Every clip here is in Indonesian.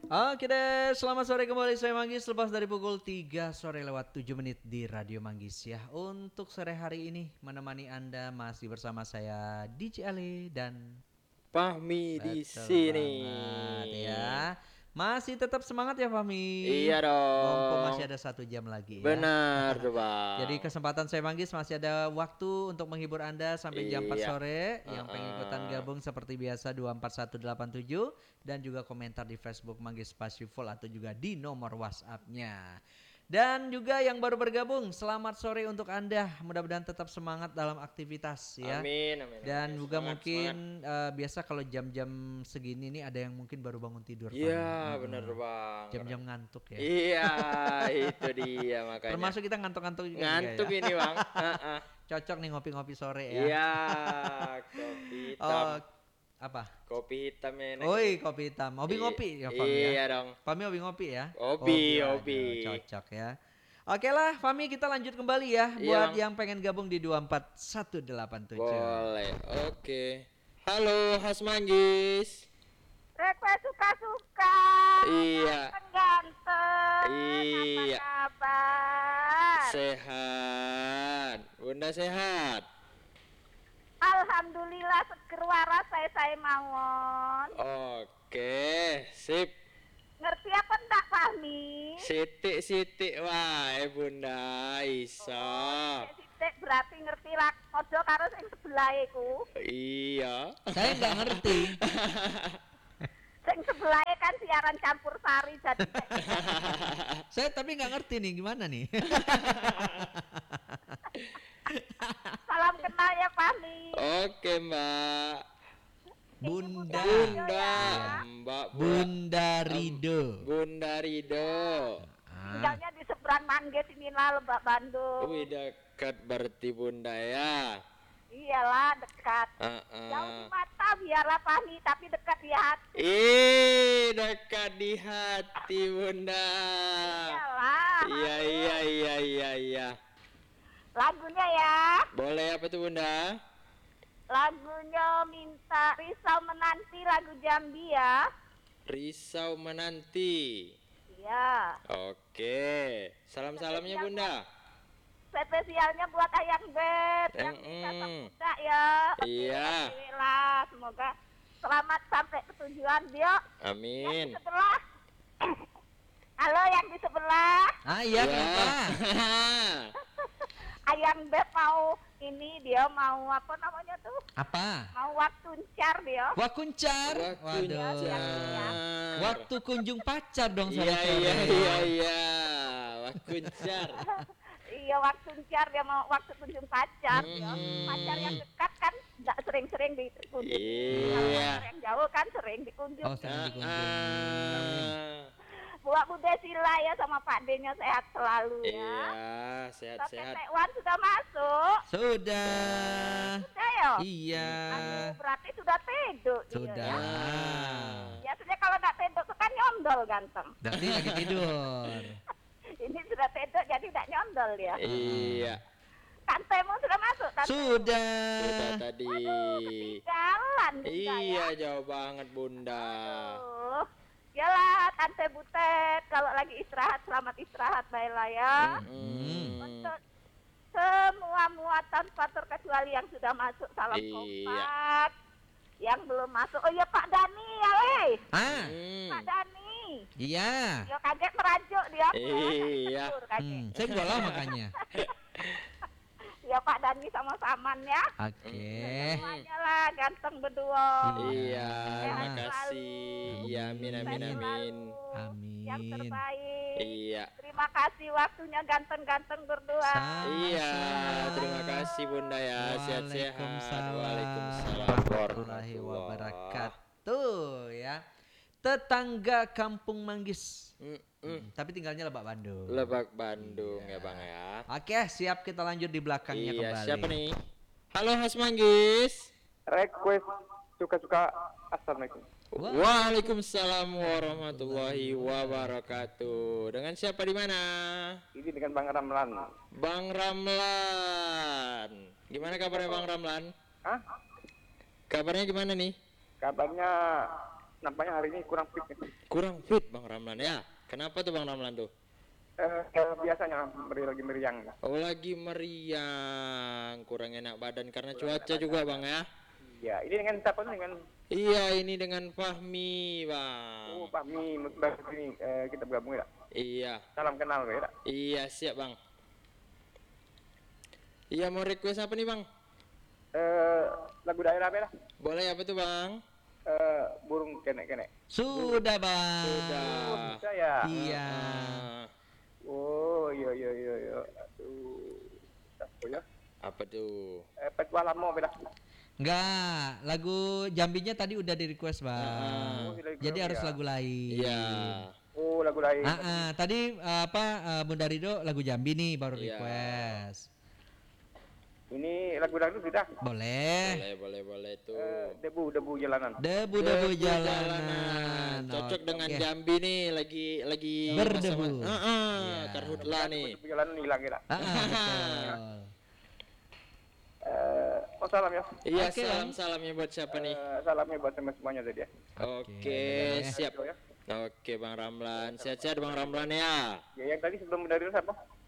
Oke deh, selamat sore kembali saya Manggis lepas dari pukul 3 sore lewat 7 menit di Radio Manggis ya. Untuk sore hari ini menemani Anda masih bersama saya DJ Ale dan Fahmi di betul sini. banget ya. Masih tetap semangat ya Fahmi. Iya Mumpung dong. masih ada 1 jam lagi ya. Benar tuh Jadi bang. kesempatan saya Manggis masih ada waktu untuk menghibur Anda sampai jam 4 Iya. sore. Yang pengen ikutan Heeh. gabung seperti biasa 24187 dan juga komentar di Facebook Manggis Pasiful atau juga di nomor WhatsApp-nya. Dan juga yang baru bergabung, selamat sore untuk Anda. Mudah-mudahan tetap semangat dalam aktivitas ya. Amin, amin, Dan amin. juga Semangat, semangat. mungkin biasa kalau jam-jam segini nih ada yang mungkin baru bangun tidur Iya, Fahmi. benar bang. Jam-jam ngantuk ya. Iya, itu dia makanya. Termasuk kita ngantuk-ngantuk juga nih Ngantuk kayak ini ya. bang. Heeh. Cocok nih ngopi-ngopi sore ya. Iya, kopi hitam. Oh, apa? Kopi hitam enak Oi, ini. kopi hitam. Hobi ngopi ya, Fami ya. Iya dong. Fami hobi ngopi ya. Hobi, Aduh, hobi. cocok ya. Oke lah, Fami kita lanjut kembali ya Iya buat bang. yang pengen gabung di 24187. Boleh. Oke. Halo, Has Manggis. Request suka-suka. Iya. Ganteng-ganteng. Iya. Apa kabar? Sehat. Bunda sehat. Alhamdulillah seger waras saya mawon. Oke, sip. Ngerti apa enggak Fahmi? Sitik-sitik wae Bunda iso. Sitik berarti ngerti lah ojo karo sing sebelah iku. Iya. Saya nggak ngerti. Sing sebelah kan siaran campur sari jadi Saya tapi nggak ngerti nih gimana nih. salam kenal ya Fahmi. Oke, Mbak. Bunda. Bunda, Ya. Mbak Bunda Rido. Bunda Rido. Ah, Tinggalnya di seberang Manggis inilah Lebak Bandung. Wih, dekat berarti Bunda ya. Iyalah dekat. Jauh di mata biarlah Fahmi tapi dekat di hati. Dekat di hati Bunda. Iyalah. Iya. Lagunya ya. Boleh apa tuh Bunda? Lagunya minta Risau Menanti lagu Jambi ya. Risau menanti. Iya. Oke. Salam-salamnya Bunda. Spesialnya buat Ayang Beb yang bisa muda ya. Iya. Alhamdulillah, semoga selamat sampai ke tujuan dia. Yang Amin. di sebelah. Halo yang di sebelah. ah iya kenapa? Ayang Beb mau ini dia mau apa namanya tuh? Apa? Mau waktu car dia. Wakuncar. Waduh. Waktu kunjung pacar dong sore-sore. Iya. Wakuncar. Iya waktu car dia mau waktu kunjung pacar ya. Pacar yang dekat kan nggak sering-sering dikunjungi. Iya. Pacar yang jauh kan sering dikunjungi. Oh, sering dikunjungi. Buat Bu Desila ya sama Pak D-nya sehat selalu ya. Iya, Toket sehat-sehat. Tekwan sudah masuk. Sudah. Sudah ya? Iya. Aduh, berarti sudah teduk dia Sudah. ya. Ah. Biasanya kalau nggak teduk tuh kan nyondol ganteng. Berarti lagi tidur. Ini sudah teduk jadi tidak nyondol ya. Iya. Tantemu sudah masuk. Tante. Sudah. Sudah tadi. Ketinggalan Bunda Iya, ya. jauh banget Bunda. Aduh. Yalah Tante Butet kalau lagi istirahat selamat istirahat baiklah ya. Untuk semua muatan faktor kecuali yang sudah masuk salam Iya. kompak. Yang belum masuk oh iya Pak Dani ya weh. Ah, Pak Dani. iya. Ya kaget merajuk dia. Iya. Saya enggak lah makanya. Ya Pak Dani sama Saman ya. Oke. Semuanya lah ganteng berdua. Iya, terima Sehat kasih. selalu. Iya, amin. Sukses selalu. Amin. Yang terbaik. Iya. Terima kasih waktunya ganteng-ganteng berdua. Iya, terima kasih Bunda ya. Sehat-sehat. Waalaikumsalam Waalaikumsalam warahmatullahi wabarakatuh ya. Tetangga Kampung Manggis. Tapi tinggalnya Lebak Bandung. Lebak Bandung ya Bang ya. Oke, siap kita lanjut di belakangnya Iya, kembali. siapa nih? Halo Has Manggis. Request suka-suka. Assalamualaikum. Wah. Waalaikumsalam warahmatullahi wabarakatuh. Dengan siapa di mana? Ini dengan Bang Ramlan. Bang Ramlan. Gimana kabarnya Bang Ramlan? Hah? Kabarnya gimana nih? Kabarnya nampaknya hari ini kurang fit nih. Kurang fit Bang Ramlan ya. Kenapa tuh Bang Ramlan tuh? Biasanya lagi meriang. Oh lagi meriang, kurang enak badan karena cuaca juga Bang ya. Ya, ini dengan siapa tuh dengan Iya ini dengan Fahmi Bang. Pak Mi baru ini kita bergabung ya. Iya, Salam kenal ya. iya siap Bang. Iya mau request apa nih Bang? Lagu daerah apa lah? Boleh apa tuh Bang? Burung kenek-kenek. Sudah, Bang. Sudah. Bisa ya? Iya. Ah, Oh, iya. Aduh. Apa ya? apa tuh? Petualamo beda. Enggak, lagu Jambinya tadi udah di request, Bang. Oh, sudah Jadi di-request harus ya. lagu lain. Iya. Oh, lagu lain. Tadi Bunda Rido lagu Jambi nih baru Iya. request. Ini lagu dangdut tidak? Boleh. Boleh tuh. Debu jalanan. Debu-debu jalanan. Cocok dengan Oke. Jambi nih lagi Berdebu. masa-masa karhutla nih. Debu jalanan hilang ya. Betul. Oh, salam ya. Iya, Oke, Bang. salamnya buat siapa nih? Salamnya buat semuanya tadi ya. Oke, siap. Ya. Oke, Bang Ramlan. Sehat-sehat Bang Ramlan ya. Ya, yang tadi sebelum dari siapa?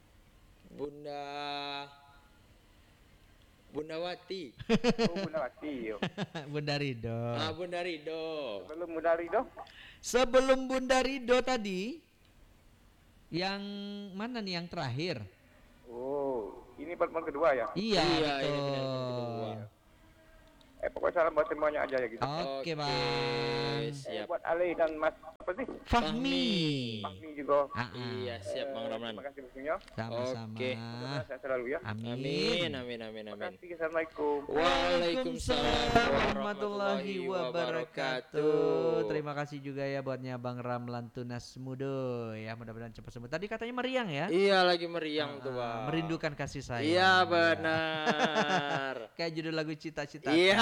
Bunda Wati. Oh, Bunda Wati. Yo. Bunda Rido. Bunda Rido. Belum Bunda Rido. Sebelum Bunda Rido tadi yang mana nih yang terakhir? Oh, ini pertemuan kedua ya. Iya, Iya, ini betul. benar kedua. Pokoknya salam buat semuanya aja ya gitu. Oke, Bang. Siap. Buat Ali dan Mas apa sih? Fahmi. Fahmi juga. Iya, siap Bang Ramlan. Terima kasih waktunya. Sama-sama. Oke. Sehat selalu ya. Amin. Amin. Terima kasih. Assalamualaikum. Waalaikumsalam warahmatullahi wabarakatuh. Terima kasih juga ya buatnya Bang Ramlan Tunas Mudo ya, mudah-mudahan cepat sembuh. Tadi katanya meriang ya? Iya, lagi meriang tuh, Bang. Merindukan kasih sayang. Iya, benar. Kayak judul lagu Cita-Cita. Iya.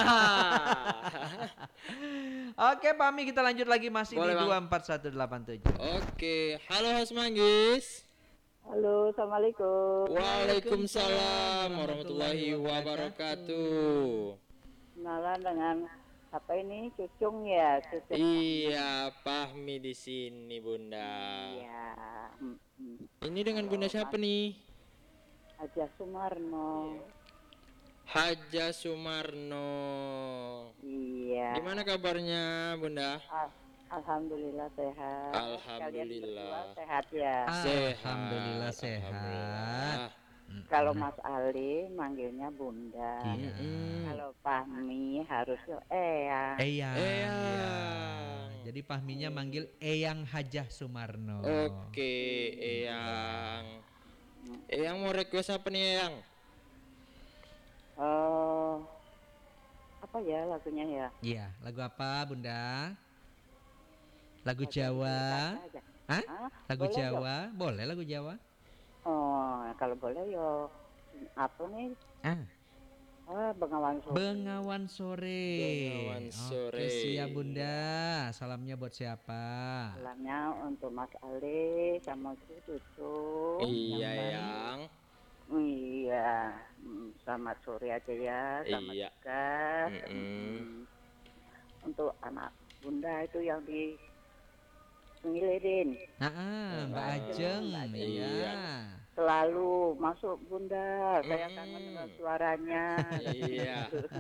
Oke, Pami kita lanjut lagi masih Boleh, di Bang. 24187. Oke, halo Host Manggis. Halo, assalamualaikum. Waalaikumsalam warahmatullahi wabarakatuh. Kenalan dengan apa ini? Cucung ya, Cucung. Iya, Fahmi di sini, Bunda. Iya. Ini dengan Bunda siapa nih? Haja Sumarno. Haja Sumarno. Iya. Gimana kabarnya, Bunda? Alhamdulillah sehat. Kalian Alhamdulillah. berdua sehat ya. Alhamdulillah sehat. Alhamdulillah. Kalau Mas Ali manggilnya Bunda. Iya. Kalau Fahmi harusnya Eyang. Eyang. Eyang. Jadi Pahminya manggil Eyang Hajah Sumarno. Oke, Eyang. Eyang mau request apa nih, Eyang? Apa ya lagunya ya? Iya, lagu apa, Bunda? Lagu Jawa? Aja. Hah? Hah? Lagu Boleh Jawa? Boleh lagu Jawa? Oh, kalau boleh yo apa nih? Bengawan Sore. Bengawan Sore. Bengawan Sore. Oke, siap Bunda. Salamnya buat siapa? Salamnya untuk Mas Ali sama Cucu. Iya, Eyang. Iya, selamat sore aja ya, selamat Iya. juga. Untuk anak Bunda itu yang di Ngilirin, Mbak Ajeng. Iya. Iya. selalu masuk Bunda, saya kangen dengan suaranya. Iya.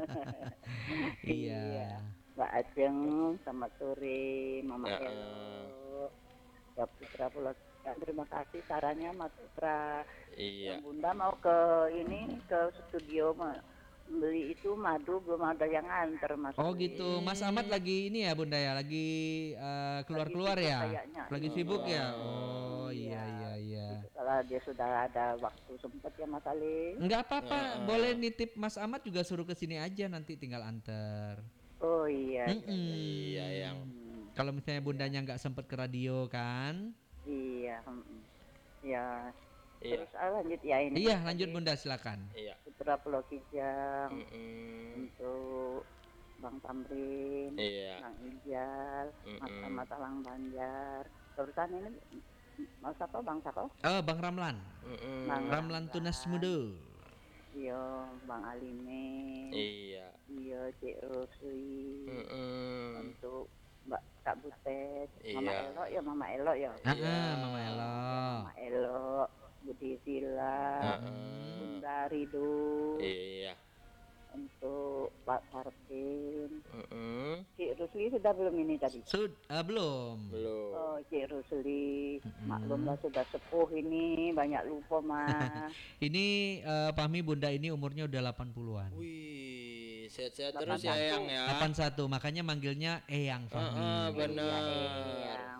Iya. Mbak Ajeng, selamat sore, Mama Ya, Elo, ya Putra Pulau. Terima kasih sarannya Mas Putra. Iya. Yang Bunda mau ke ini ke studio beli itu madu belum ada yang nganter Mas. Oh gitu, Mas Ahmad lagi ini ya Bunda ya, lagi keluar-keluar sibuk ya? kayaknya. Lagi sibuk ya? Oh iya. Kalau dia sudah ada waktu sempat ya Mas Ali. Enggak apa-apa, boleh nitip Mas Ahmad juga suruh ke sini aja nanti tinggal anter. Oh iya. Iya, Eyang. Kalau misalnya Bundanya nggak sempet ke radio kan? Iya. Ya. Iya. Terus lanjut ya ini. Iya, lanjut Bunda silakan. Iya. Putra Pulau Kijang Mm-mm. untuk Bang Tamrin, Iya. Bang Ijal, Mas Ahmad Talang Banjar. Terusan ini Mas apa Bang Sako? Oh, Bang Ramlan. Mm-mm. Bang Ramlan Tunas Mudo. Iya, Bang Alime. Iya. Iya, Cik Rosli. Mm-mm. Untuk Mbak Kak Butet, Mama Iya. Elo ya, Mama Elo ya. Mama Elo. Mama Elo, Budi Sila, Heeh. Bunda Rido, Iya. untuk Pak Sarpin. Heeh. Cik Rusli sudah belum ini tadi? Belum. Belum. Oh, Cik Rusli, maklumlah sudah sepuh ini, banyak lupa mah. Ini Fahmi Bunda ini umurnya udah 80-an. Wih, sehat-sehat terus ya Eyang ya. 81, makanya manggilnya Eyang Fahmi. Benar.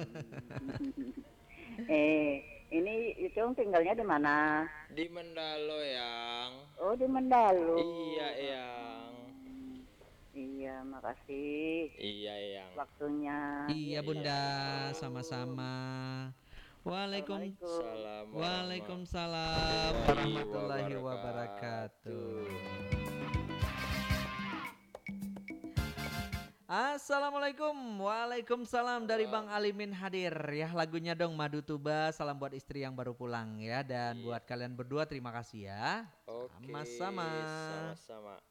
Ini itu tinggalnya di mana? Di Mendalo Yang. Oh, di Mendalu. Iya Eyang. Iya, makasih Iya Eyang. waktunya. Iya Bunda, sama-sama. Salam. Waalaikumsalam warahmatullahi wabarakatuh. Assalamualaikum. Waalaikumsalam dari Bang Alimin hadir ya. Lagunya dong Madu Tuba. Salam buat istri yang baru pulang ya. Dan buat kalian berdua terima kasih ya. Oke. Sama-sama. Sama-sama.